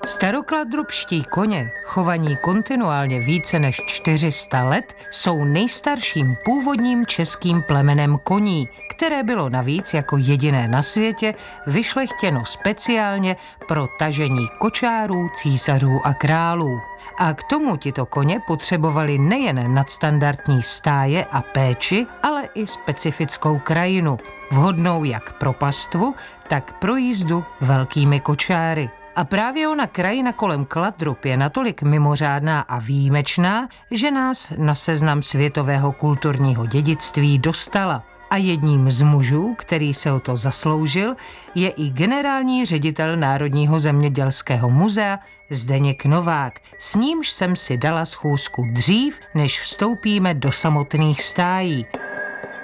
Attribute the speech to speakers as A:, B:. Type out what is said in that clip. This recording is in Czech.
A: Starokladrubští koně, chovaní kontinuálně více než 400 let, jsou nejstarším původním českým plemenem koní, které bylo navíc jako jediné na světě vyšlechtěno speciálně pro tažení kočárů, císařů a králů. A k tomu tito koně potřebovali nejen nadstandardní stáje a péči, ale i specifickou krajinu, vhodnou jak pro pastvu, tak pro jízdu velkými kočáry. A právě ona krajina kolem Kladrub je natolik mimořádná a výjimečná, že nás na seznam světového kulturního dědictví dostala. A jedním z mužů, který se o to zasloužil, je i generální ředitel Národního zemědělského muzea Zdeněk Novák. S nímž jsem si dala schůzku dřív, než vstoupíme do samotných stájí.